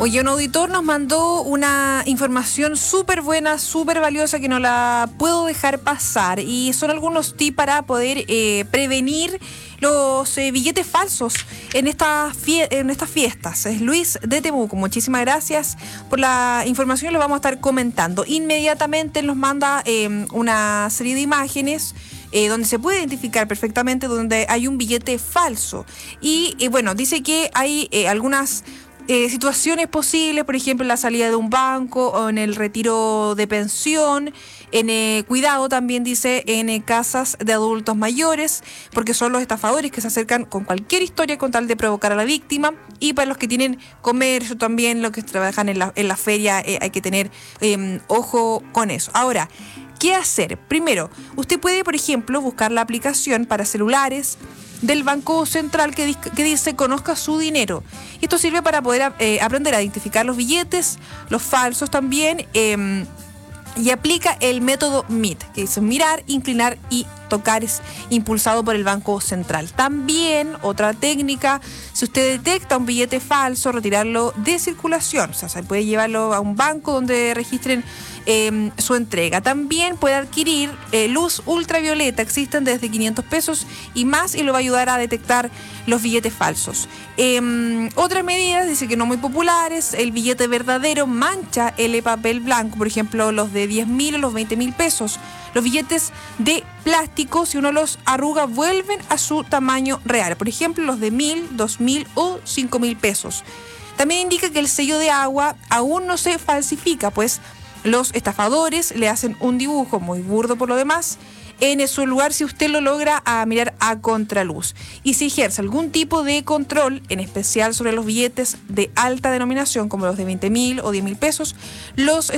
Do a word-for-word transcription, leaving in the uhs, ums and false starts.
Oye, un auditor nos mandó una información súper buena, súper valiosa que no la puedo dejar pasar, y son algunos tips para poder eh, prevenir los eh, billetes falsos en estas fie- en estas fiestas. Es Luis de Temuco. Muchísimas gracias por la información, lo vamos a estar comentando. Inmediatamente nos manda eh, una serie de imágenes Eh, donde se puede identificar perfectamente donde hay un billete falso. Y eh, bueno, dice que hay eh, algunas eh, situaciones posibles, por ejemplo, en la salida de un banco o en el retiro de pensión. En eh, cuidado también dice en eh, casas de adultos mayores, porque son los estafadores que se acercan con cualquier historia con tal de provocar a la víctima. Y para los que tienen comercio también, los que trabajan en la, en la feria, eh, hay que tener eh, ojo con eso. Ahora, ¿qué hacer? Primero, usted puede, por ejemplo, buscar la aplicación para celulares del Banco Central que, que dice Conozca su dinero. Esto sirve para poder eh, aprender a identificar los billetes, los falsos también, eh, y aplica el método M I T, que dice mirar, inclinar y tocar, es impulsado por el Banco Central. También, otra técnica, si usted detecta un billete falso, retirarlo de circulación. O sea, se puede llevarlo a un banco donde registren eh, su entrega. También puede adquirir eh, luz ultravioleta, existen desde quinientos pesos y más, y lo va a ayudar a detectar los billetes falsos. Eh, otras medidas, dice que no muy populares, el billete verdadero mancha el papel blanco, por ejemplo, los de diez mil o los veinte mil pesos. Los billetes de plástico, si uno los arruga, vuelven a su tamaño real. Por ejemplo, los de mil, dos mil o cinco mil pesos. También indica que el sello de agua aún no se falsifica, pues los estafadores le hacen un dibujo muy burdo por lo demás en su lugar si usted lo logra a mirar a contraluz. Y si ejerce algún tipo de control, en especial sobre los billetes de alta denominación, como los de veinte mil o diez mil pesos, los